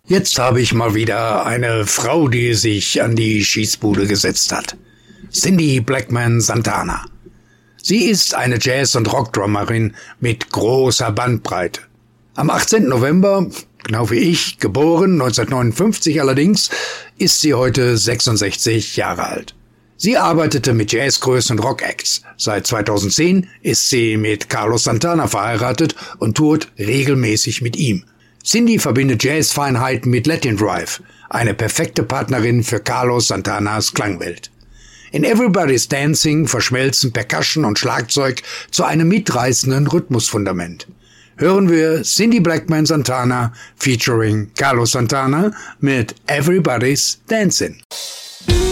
Jetzt habe ich mal wieder eine Frau, die sich an die Schießbude gesetzt hat. Cindy Blackman Santana. Sie ist eine Jazz- und Rockdrummerin mit großer Bandbreite. Am 18. November, genau wie ich, geboren, 1959 allerdings, ist sie heute 66 Jahre alt. Sie arbeitete mit Jazzgrößen und Rockacts. Seit 2010 ist sie mit Carlos Santana verheiratet und tourt regelmäßig mit ihm. Cindy verbindet Jazzfeinheiten mit Latin Drive, eine perfekte Partnerin für Carlos Santanas Klangwelt. In Everybody's Dancing verschmelzen Percussion und Schlagzeug zu einem mitreißenden Rhythmusfundament. Hören wir Cindy Blackman Santana featuring Carlos Santana mit Everybody's Dancing.